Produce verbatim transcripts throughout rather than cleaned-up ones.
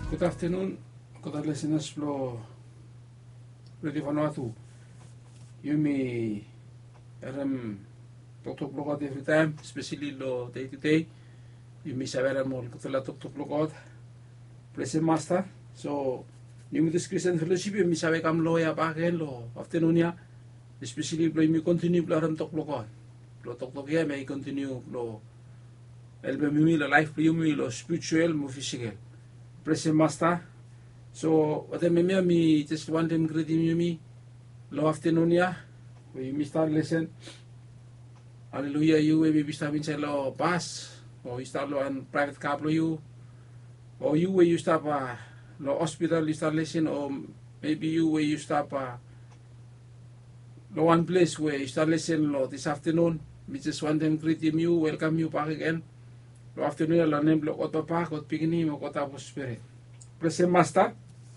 Good afternoon, good listeners from Radio Vanuatu. You may um talk to blog every time, especially lo day to day. You may saber more good la talk to blog. Present master. So you may discuss and fellowship. You may saber kam lo ya bagen lo afternoon ya. Especially lo you may continue lo ram talk blog. Lo talk to ya may continue lo elbe mi lo life you may lo spiritual mo physical. Present master. So what I mean, me just want them greeting me. Lo afternoon ya. We may start lesson. Hallelujah, you may be stopping say lo bus or you start lo an private car lo you or you where you stop uh, lo hospital you start lesson or maybe you where you stop uh, lo one place where you start lesson lo this afternoon. We just want them greeting you, welcome you back again. Lo afternoon lo name lo kot papa kot pigini mo kot apos spirit. Present master.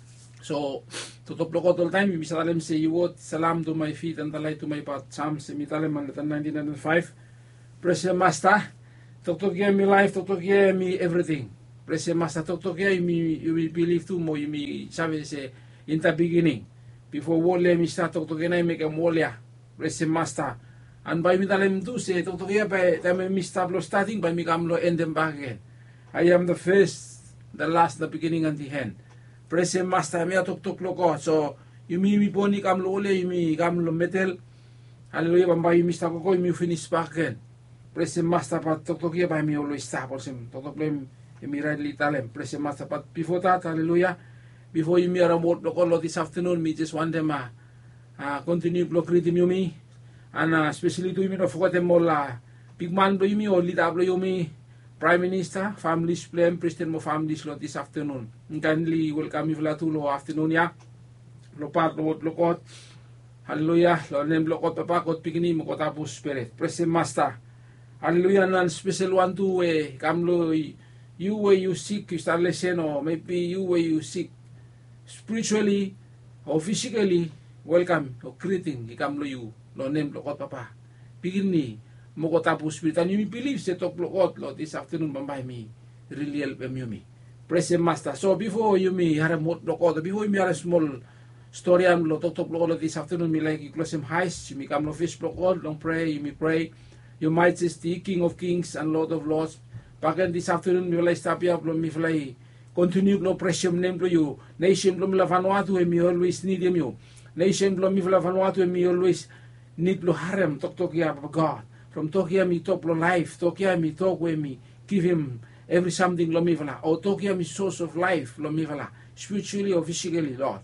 So to top lot all time, we salam say you would salam to my feet and the light to my path. Psalms mitalem and nineteen and five. Present master. Talk to give me life, talk to give me everything. Present master, talk to give me you will believe to mo you me sabi say in the beginning. Before wall me start talk to give I make a molia. Present master. And by mitalem do say talk to give by time me start starting by me come lo end them back again. I am the first, the last, the beginning and the end. Present master me atok tok loko. So you mi mi poni kam lo ole you mi kam lo metal. Hallelujah bamba you mi sta ko you mi finish back again. Present master pat tok tok ya by me always stop or sim tok tok blame you mi rightly talem. Present master pat before that hallelujah. Before you mi aramot loko lo this afternoon me just want them uh, uh, continue block reading you me and uh, especially to you me no forget them all uh, big man blo you mi or lead up you me. Prime Minister, families, plan, President mo families lo this afternoon. Kindly welcome you to lo afternoon ya. Lo part lo lo kot. Hallelujah. Lo name lo kot papa kot pigini mo kot apos spirit. Present master. Hallelujah. Nan special one two way. Kam lo you where you sick you start lesson or maybe you where you sick spiritually or physically. Welcome or greeting. Kam lo you lo name lo kot papa. Pigini. Mo ko tapos spiritan you believe se tok lot lo this afternoon bambay mi really help em you me present master. So before you me have mo lo ko before me have small story am lo tok tok lo this afternoon me like you close him highs you me come lo fish lo ko long pray you me pray you might just the King of Kings and Lord of Lords back this afternoon me like stop up lo me fly continue lo pressure name to you nation lo me la Vanuatu e me always need him you nation lo me la Vanuatu e me always need lo harem tok tok ya God. From Tokia me talk lo life, Tokia me talk with me, give him every something lo mivala. Or Tokia me source of life lo mivala, spiritually or physically, Lord.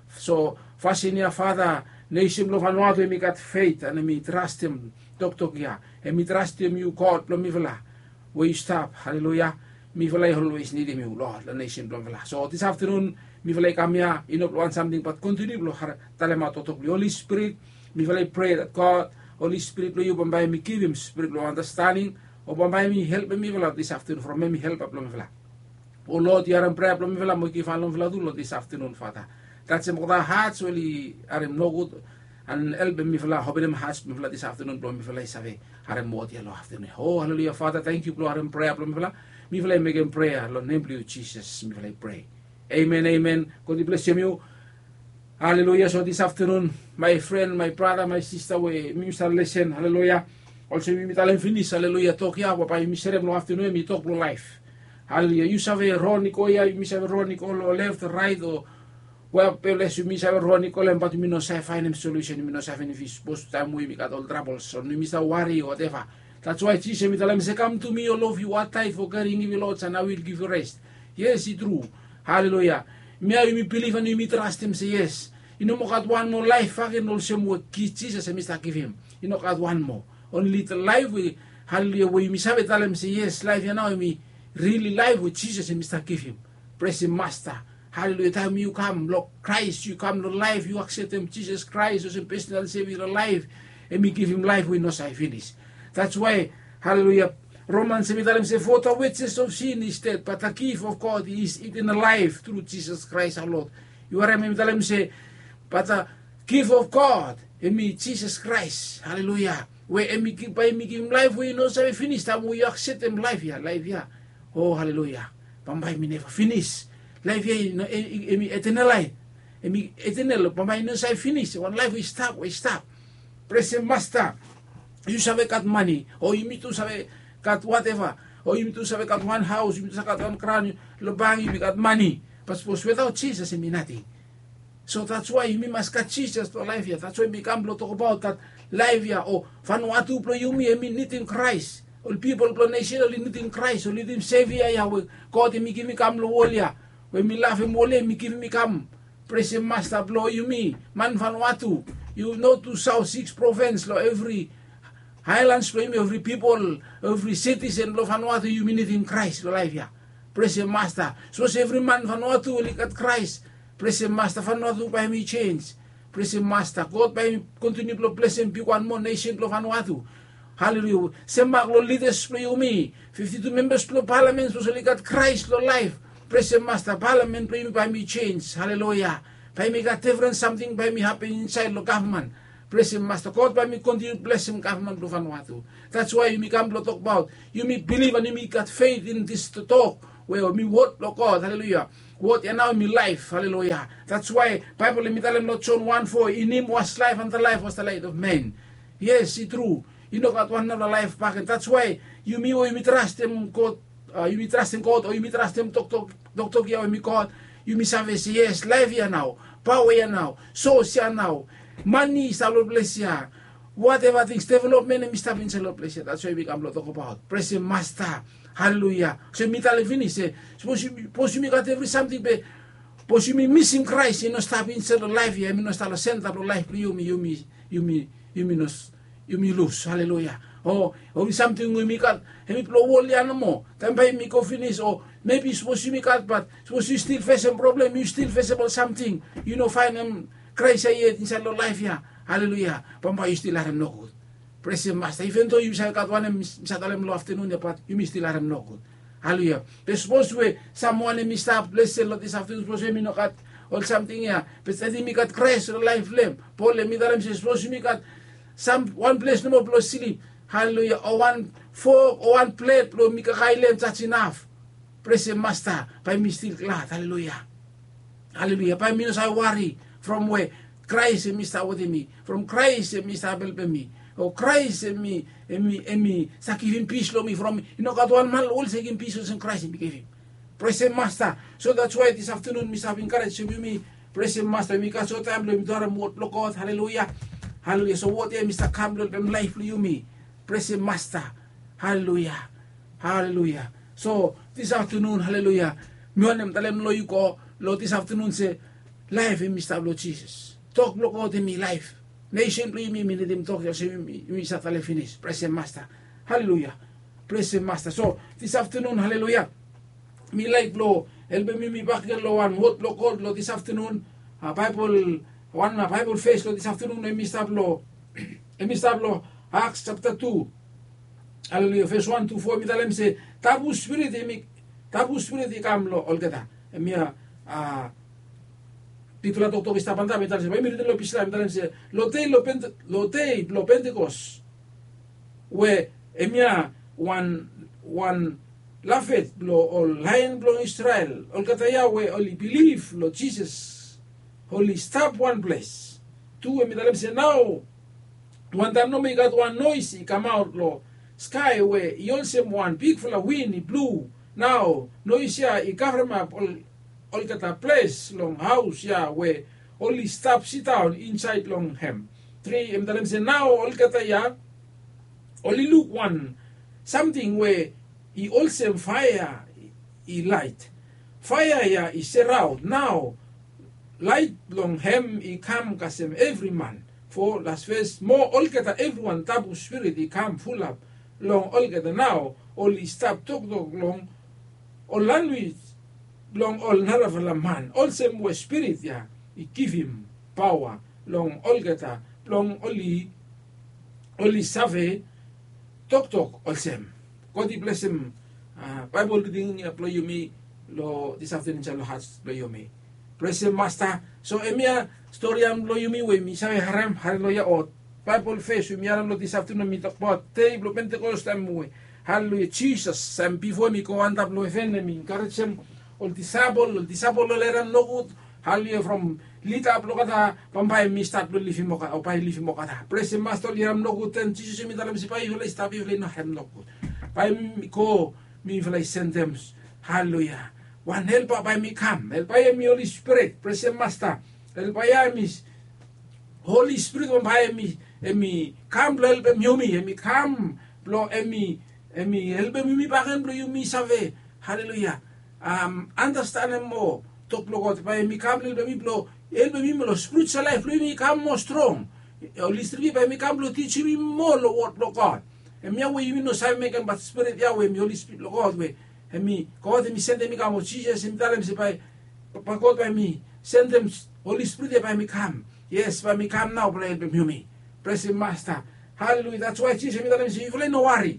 So fashion Father, nation lo Vanuatu me got faith and me trust him, talk Tokia, and me trust him you God lo mivala. Where you stop, hallelujah. Me vala always need him you, Lord, the nation lo mivala. So this afternoon, me vala come here, you know want something, but continue lo talema to talk. Holy Spirit, me vala pray that God. Holy Spirit lo you bambay me give him spirit lo understanding o bambay me help me vela this afternoon from me help up lo me vela. Oh Lord, you are in prayer lo me vela mo give lo vela do this afternoon Father. That's mo da hearts really are no good and help me vela hope them hearts me vela this afternoon lo me vela save are mo dia lo afternoon. Oh hallelujah Father, thank you lo are in prayer lo me vela. Me vela make in prayer lo name you Jesus me vela pray. Amen, amen. God bless you. Hallelujah. So this afternoon, my friend, my brother, my sister, we minister lesson. Hallelujah. Also, we meet all finish. Hallelujah. Talk ya. Wapa you miserem no afternoon. Me talk no life. Hallelujah. You save Ron Nicoya. You save Ron Nicolo left, right, or well, peles you save Ron Nicola, but you no save find solution. You no save any fish. Post time we got all troubles. So you miss worry or whatever. That's why Jesus me tell him say, come to me, all of you. What time for carrying you loads, and I will give you rest. Yes, it's true. Hallelujah. Me I believe and you trust him, say yes. You know, got one more life, fucking also more Jesus and Mister give him. You know, got one more. Only little life we hallelujah, we miss have it, tell him, say yes, life, you know, me really life with Jesus and Mister give him. Praise him, Master. Hallelujah, time you come, Lord Christ, you come to life, you accept him, Jesus Christ, as a personal Savior alive, and me give him life, we know I finish. That's why, hallelujah, Romans say, for the wages of sin is death, but the gift of God is eternal life through Jesus Christ our Lord. You are me tell him say, but the gift of God in me, Jesus Christ, hallelujah. Where me give by me give him life, we know so we finish. Time we accept him life here, life here. Oh hallelujah. Bambay me never finish. life ye no emi eternal life. Emi eternal pamai no sai finish. One life we stop, we stop. Praise Master. You sabe got money, or you meet to sabe got whatever, or you meet to sabe got one house, you meet to got one crown, lo bang you got money. But suppose without Jesus, it mean nothing. So that's why you must catch Jesus to life here. That's why we come to talk about that life here. Oh, Vanuatu pro you me, I mean need in Christ. All people pro nation only need in Christ, only in Savior Yahweh. God me give me come lo wolia. When me laugh him wole, me give me come. Praise him Master blow you me. Man Vanuatu. You know to South Six province lo every Highlands pro me, every people, every citizen lo Vanuatu you mean it in Christ lo life here. Praise him Master. So every man Vanuatu will look at Christ. Praise him, Master. Vanuatu by me change. Praise him, Master. God by me continue to bless him. Pick one more nation to Vanuatu. Hallelujah. Semak lo leaders play me. fifty-two members to parliament. So look at Christ lo life. Praise him, Master. Parliament play me by me change. Hallelujah. By me got different something by me happen inside the government. Praise him, Master. God by me continue to bless him government to Vanuatu. That's why you me come to talk about. You me believe and you me got faith in this to talk. Well, me what lo God. Hallelujah. What and now me life, hallelujah. That's why Bible in John one four, in him was life and the life was the light of men. Yes, it's true. You know got one another life back, and that's why you me or you me trust him God, uh, you me trust in God, or you me trust him talk talk talk talk or me God, you me service, yes, life here now, power here now, source here now, money is all blessed here. Whatever things, development and stop in the place. That's why we come to talk about. Praise him, Master. Hallelujah. So me tell finish. Suppose you suppose you got every something, but suppose you me missing Christ. You know stop inside the life here. You know start the center of life. You me you me you me you me you me lose. Hallelujah. Oh, or something we me got. And me blow all the animal. Then by me go finish. Or maybe suppose you me got, but suppose you still face a problem. You still face about something. You know find them Christ here inside the life here. Hallelujah. Pampa you still let him know good. Praise him, Master. Even though you say got one and Satalem afternoon, but you still let him know good. Hallelujah. But suppose we someone and me stop bless lot this afternoon, suppose we no got or something here. But I think me got Christ or life flame. Paul and me that says suppose me got some one place no more plus sleep. Hallelujah. Or one fork or one plate, blow me got that's enough. Praise him, Master. By me still glad. Hallelujah. Hallelujah. By me no I worry from where Christ and me start with me. From Christ and me start helping me. Oh Christ and me and me and me start giving peace to me from you know got one man also giving peace in Christ and me give him. Praise him, Master. So that's why this afternoon me start encouraging to me. Praise him, Master. Me got so time let me do what look God. Hallelujah. Hallelujah. So what yeah Mister Come let them life you me. Praise him, Master. Hallelujah. Hallelujah. So this afternoon, hallelujah. Me want them tell them lo you go Lord this afternoon say life in Mister Lord Jesus. Talk look out in me life. Nation play me me them talk say me me start to finish. Praise him, Master. Hallelujah. Praise him, Master. So this afternoon, hallelujah. Me like blow help me me back lo one what blow God lo this afternoon. Uh, Bible one uh, Bible face lo this afternoon me start blow. Me start blow Acts chapter two. Hallelujah. Verse one to four me tell them say tabu spirit me tabu spirit come lo all kata. Me ah titular doctor está panta metal se vai me lo pisla metal se lo te lo pente lo te lo pentecost we emia one one lafet lo all lion lo Israel all kata Yahweh only believe lo Jesus only stop one place two metal se now one time no me got one noise come out lo sky where you also one big full of wind blew now noise ya I cover map all all got a place long house yeah where only stop sit down inside long hem three and then say now all got a yeah only look one something where he also fire he light fire yeah is around now light long hem he come kasem every man for last first more all got everyone tabu spirit he come full up long all got now only stop talk talk long all language long all naravala man all same way spirit yeah he give him power long all geta long only only save talk talk all same God bless him uh, Bible reading apply you me lo this afternoon chalo has lo you me praise him, Master. So emia story am lo you me we mi save haram hallelujah o Bible face you me aram lo this afternoon mi talk about te Pentecost am we hallelujah Jesus sam before me go and up lo efende mi encourage him ol disable, ol disable lo leran nogut, hallelujah, from lit up lo kata, pampay mi start lo lifi mo kata, o pay lifi mo kata. Praise the master, liram nogut, and Jesus mi dalam si pay, hulay stop, hulay no hem nogut. Pay mi ko, mi hulay send them, hallelujah. One help by me come, help by me Holy Spirit, praise the master, help by me Holy Spirit, on by me, and me come, help me, me come, blow, and me, and me help me back and blow you me save, hallelujah. Um, understand more, talk Lord, by me come, help me blow, help me blow, spiritual life, let me come more strong. Holy Spirit, by me come blow, teach me more, Lord, Lord God. And me away, you know, save me, but Spirit, Yahweh, me Holy Spirit, Lord God, way. And me, God, me send them, me come, Jesus, and tell them, say, by God, by me, send them, Holy Spirit, by me come. Yes, by me come now, pray help me. Praise the Master. Hallelujah. That's why Jesus, me tell them, say, you no worry.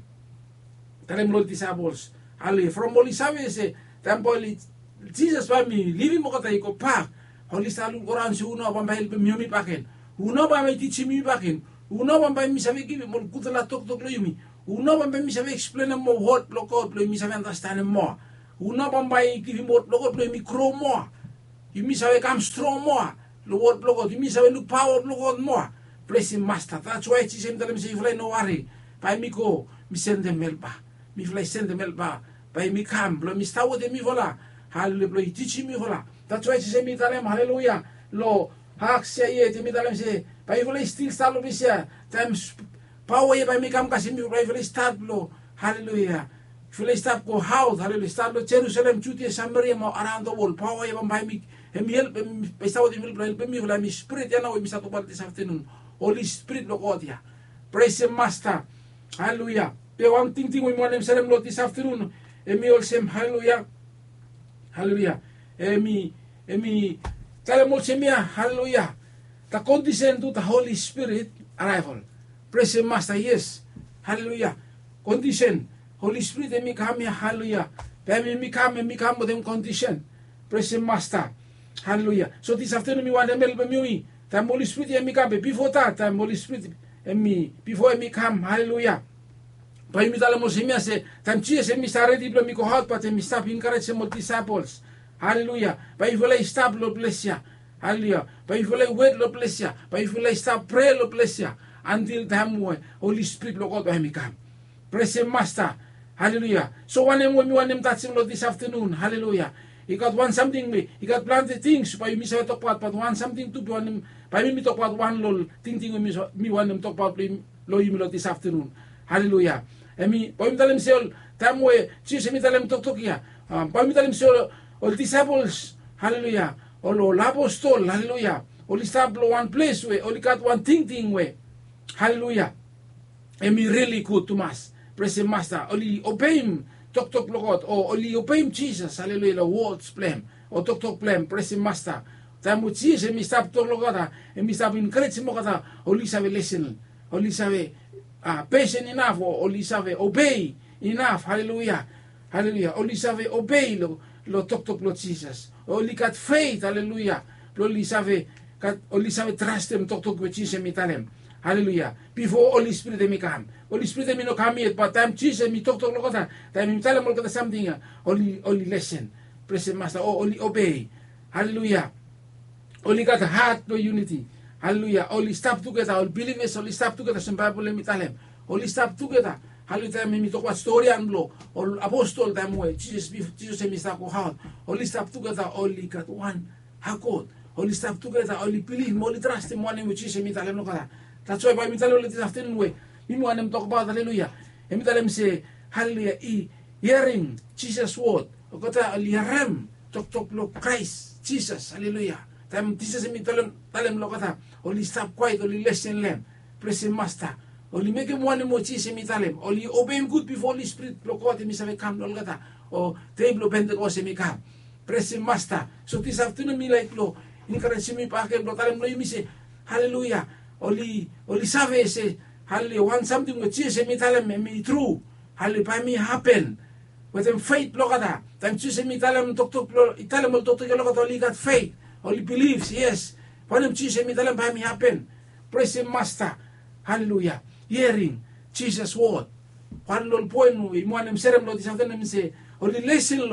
Tell them, Lord, disciples. Hallelujah. From Holy Savi, say, Holy Jesus, by me, leaving Mokata, go park. Holy Salun, go around, so no one by help me back in. Who know by me teaching me back in. Who know one by me, Savi, give him more good talk to me. Who know one by me, Savi, explain them more what block out, play me, Savi, understand him more. Who know one by give him more block out, play me crow more. You miss Savi, come strong more. The word block out, you miss Savi, look power block out more. Praise him, Master. That's why it's him, tell him, say, you fly no worry. By me go, me send them help. Me fly send them help. By me come, blow me start with me vola. Hallelujah, teach me vola. That's why it's him, tell him, hallelujah. Lo, hak say it, me tell him, say, by fly still start with me, times power by me come, kasi me fly start blow. Hallelujah. Fly start go house, hallelujah. Start lo Jerusalem, Judea, Samaria, around the world. Power by me. And me help me, by start with me, help me, fly me spirit, and now we start about this afternoon. Holy Spirit, Lord God, yeah. Praise the Master. Hallelujah. The one thing thing we want them say Lord this afternoon. And me also hallelujah. Hallelujah. And me, and me, tell them also me, hallelujah. The condition to the Holy Spirit arrival. Praise the Master, yes. Hallelujah. Condition. Holy Spirit, and me come here, hallelujah. Then me come and me come with them condition. Praise the Master. Hallelujah. So this afternoon we want them help me. Time Holy Spirit and me come before that time Holy Spirit and me before me come hallelujah. By me tell me say time Jesus and me start ready to me go out but me stop encourage some disciples hallelujah. By if I stop Lord bless ya hallelujah. By if I wait Lord bless ya. By if I stop pray Lord bless ya until time when Holy Spirit Lord God by me come. Praise the Master hallelujah. So one name when me want them touching Lord this afternoon hallelujah. He got one something me. He got plenty things. By me say talk about, but one something to be one him. By me talk about one lol thing thing me me want him talk about lo you this afternoon. Hallelujah. And me by me tell him say all time way Jesus me tell him talk talk here. By me tell him say all, all disciples. Hallelujah. All all apostles. Hallelujah. All stop one place way. Only got one thing thing way. Hallelujah. And me really good to mass. Praise the Master. Only obey him. Tok tok lokot o oli obey Jesus hallelujah the words plan o tok tok plan praise the Master tamu Jesus mi stop tok lokota e mi stop encourage mo kata oli save listen oli save ah patient enough o oli save obey enough hallelujah hallelujah oli save obey lo lo tok tok lo Jesus oli got faith hallelujah lo oli save kat oli save trust him tok tok with Jesus mi talem hallelujah before Holy Spirit me come Holy Spirit me no come yet but time Jesus me talk talk lokota time me tell him lokota something only only listen praise the Master or only obey hallelujah only got a heart no unity hallelujah only stop together all believers only stop together some Bible me tell him only stop together hallelujah me talk what story and blow all apostle time way Jesus Jesus me stop go hard only stop together only got one how good only stop together only believe only trust him one with Jesus me tell him lokota. That's why by me tell you this afternoon way. Me want them talk about hallelujah. And me tell them say hallelujah. E hearing Jesus word. O kata hearing talk talk lo Christ Jesus hallelujah. Time Jesus me tell them tell them lo kata. Only stop quiet. Only listen them. Praise the Master. Only make him one more Jesus me tell him. Only obey him good before Holy Spirit lo kata me say come lo kata. O table Pentecost me come. Praise the Master. So this afternoon me like lo. Encourage me pa akin lo tell him lo you me say hallelujah. Only, only save say, hallelujah, want something with Jesus, me tell him, me true, hallelujah, by me happen, with them faith, look at that, then Jesus, me tell him, talk to, tell him, talk to, look at, only got faith, only believes, yes, when him Jesus, me tell him, by me happen, praise him, Master, hallelujah, hearing Jesus' word, one little point, we want him, say him, Lord, this afternoon, say, only listen, Lord,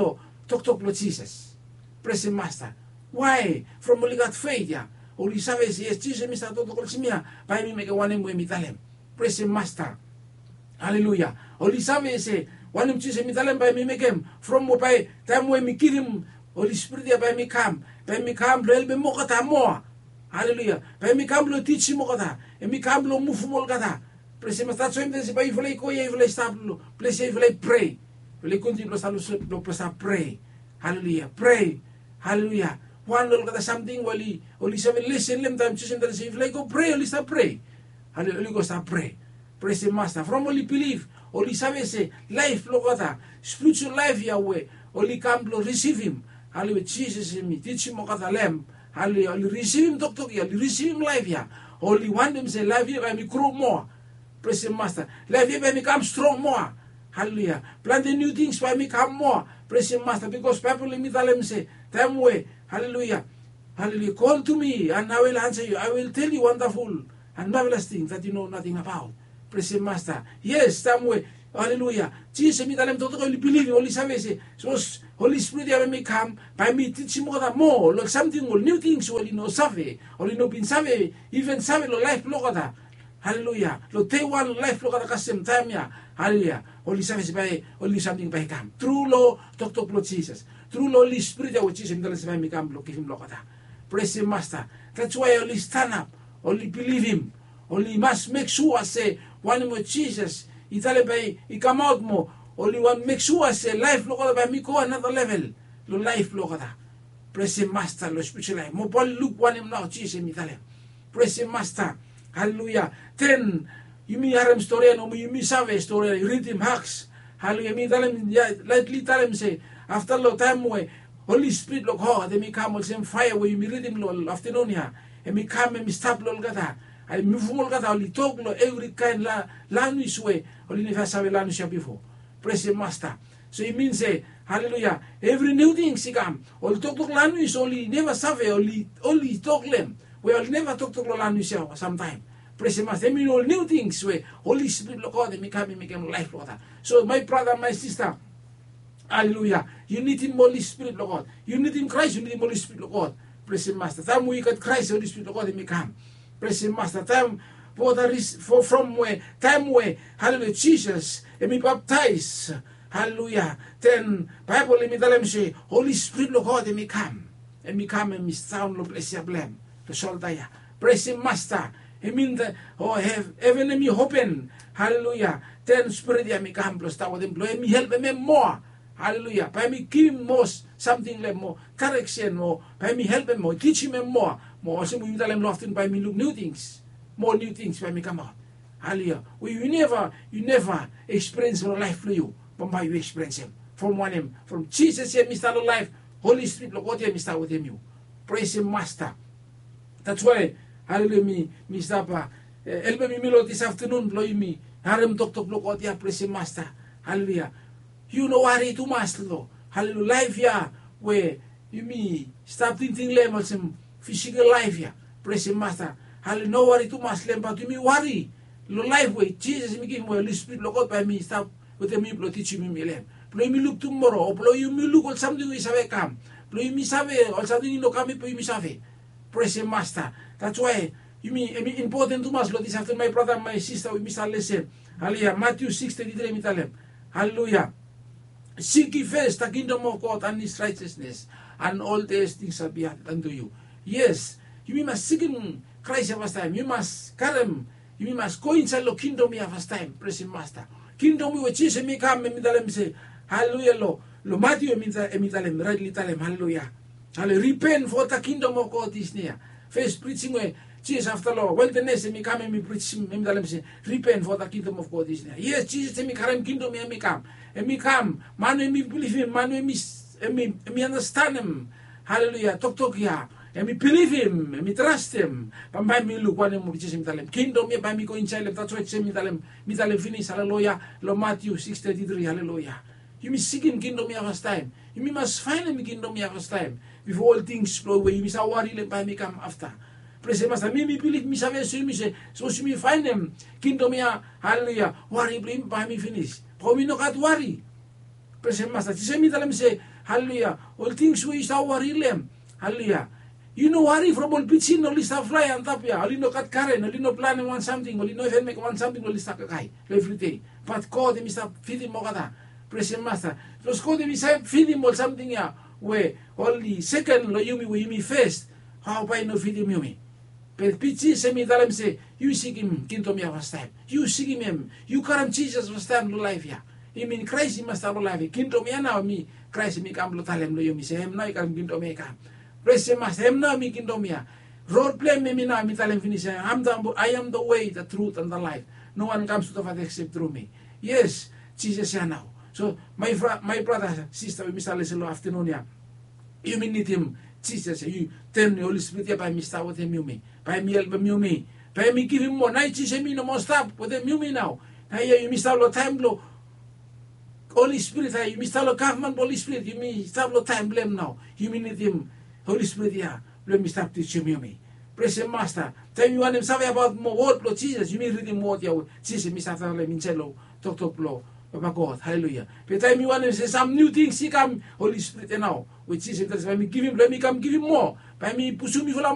Talk talk Lord Jesus. Praise him, Master. Why? From only got faith, yeah. Only sabe si yes, Jesus mi sa talk talk simia. By me make a one name we mitalem. Praise him, Master. Hallelujah. Only sabe si one name Jesus mitalem by me make him. From mo by time we me kill him. Holy Spirit ya by me come. By me come lo elbe mo kata mo. Hallelujah. By me come lo teach mo kata. E me come lo move mo kata. Praise him, Master. So him desi by iflay ko ya iflay stop lo. Please iflay pray. Iflay continue lo salu lo presa pray. Hallelujah. Pray. Hallelujah. One will get something while he only seven listen them time choosing that if like go pray, only start pray. Hallelujah. Go start pray. Praise the Master. From only believe, only sabe say life logata, spiritual life Yahweh, only come to receive him. Hallelujah. Jesus in me, teach him okata lamb. Hallelujah. Only receive him doctor, only receive him life here. Only one them say life here by me grow more. Praise the Master. Life here by me come strong more. Hallelujah. Plant the new things by me come more. Praise him, Master. Because people in me tell them say, time way. Hallelujah. Hallelujah. Call to me and I will answer you. I will tell you wonderful and marvelous things that you know nothing about. Praise him, Master. Yes, time way. Hallelujah. Jesus me tell them to only believe you. Only say, so Holy Spirit may come by me teach him more. Like something or new things only no save. Only no bin save. Even save lo life logata. Hallelujah. Lo te one life logata kasem time ya. Hallelujah. Holy service by only something by come. True law, talk to Lord Jesus. True law, Holy Spirit, which is in the last time come, look, give him lokata. Praise him, Master. That's why only stand up, only believe him, only must make sure say one more Jesus. He tell by he come out more. Only one make sure say life lokata by me go another level. Lo life lokata. Praise him, Master. Lo spiritual life. Mo ball look one him now Jesus me tell him. Praise him, Master. Hallelujah. Ten. You mean harem story no you mean save story you read him hacks. Hallelujah. Me tell him yeah, lightly tell him say after lo time way Holy Spirit look ho they me come with same fire where you me read him lo afternoon here and me come and me stop lo gata I move mo gata only talk lo every kind la language way only never save language before. Praise the Master. So it means say hallelujah every new thing she come only talk to language only never save only only talk them we will never talk to language sometime. Praise the Master. I mean all new things where Holy Spirit look out and me come and make him life Lord. So my brother, my sister, hallelujah. You need him Holy Spirit look out. You need him Christ, you need him Holy Spirit look out. Praise the Master. Time we got Christ, Holy Spirit look out and me come. Praise the Master. Time for the for from where time where hallelujah Jesus and me baptize. Hallelujah. Then Bible let me tell him say Holy Spirit look out and me come. And me come and me sound lo bless your blame. The soldier. Praise the Master. I mean that oh have even me hoping hallelujah then spirit ya me come plus ta with employ me help me more hallelujah by me give more something like more correction more by me help me more teach me more more so we tell him often by me look new things more new things by me come out hallelujah we you never you never experience your life for you but by you experience him from one him from Jesus here me start life Holy Spirit look what here me start with him you praise him Master. That's why hallelujah me me stapa elbe mi milo this afternoon blow me harem tok tok look out ya praise Master. Hallelujah. You know worry too much lo hallelujah life ya where you me stop thinking levels some physical life ya praise Master. Hallelujah no worry too much lem but you me worry lo life way Jesus me give me Holy Spirit look out by me stop with me blow teach me me lem blow me look tomorrow blow you me look at something we sabe come blow me sabe or something no come blow me sabe praise Master. That's why you mean, I mean important to us, Lord, this after my brother and my sister, we must listen. Hallelujah. Matthew six thirty-three, hallelujah. Seek ye first the kingdom of God and his righteousness, and all these things shall be added unto you. Yes, you must seek in Christ at first time. You must carry him. You must go inside the kingdom at first time. Praise him, Master. Kingdom which is me come and me say, hallelujah, lo. Lo Matthew me tell him, rightly tell him, hallelujah. Hallelujah. Repent for the kingdom of God is near. First preaching where Jesus after law, well the next me come and me preach me tell him say, repent for the kingdom of God is near. Yes, Jesus me carry kingdom and me come. And me come, man me believe him, man me me me understand him. Hallelujah. Talk talk here. And me believe him, and me trust him. But by me look one of Jesus me tell him. Kingdom me by me go inside him. That's why say me tell him. Me tell him finish. Hallelujah. Lo Matthew six thirty-three. Hallelujah. You must seek him kingdom me first time. You must find him kingdom me first time. Before all things flow away, you must worry let by me come after. Praise the Master. Me me believe me save so me say so she me find him kingdom me hallelujah. Worry blame by me finish. For me no got worry. Praise the Master. She say me tell him say Hallelujah. All things we shall worry them. Hallelujah. You know worry from all pitchin, only stuff fly and tapia, only no cut current, only no plan one something, only no even make one something, only stuck a guy every day. But call them is up feeding Mogada, present master. Los call them is feeding or something ya where only second lo yumi we yumi first. How by no feeding yumi? But pitchin semi dalam say, you seek him, kintomia was time. You seek him, you current Jesus was time to life ya. You mean Christ must have life. Kintomia now me, Christ me come to talem lo yumi say him now you can kintomia. Praise mas hem na mi kindomia. Role play me mi na mi talem finish. I am the I am the way, the truth, and the life. No one comes to the Father except through me. Yes, Jesus ya now. So my fra my brother, sister, we Mister Leselo afternoon ya. You mean need him, Jesus. You turn the Holy Spirit ya by Mister with him you me. By me help him you me. By me give him more. Now Jesus me no more stop with him you me now. Now you Mister Lo time blow. Holy Spirit, you Mister Lo government Holy Spirit. You Mister Lo time blame now. You mean need him. Holy Spirit, yeah, let me start teaching you me. Praise the Master. Tell me when I'm sorry about more word, Lord Jesus. You mean reading more, yeah, Jesus, Mister Let me tell talk to Lord, Papa God, hallelujah. But tell me when I say some new things, he come, Holy Spirit, and now, with Jesus, that's why me give him, let me come give him more. By me, pursue me for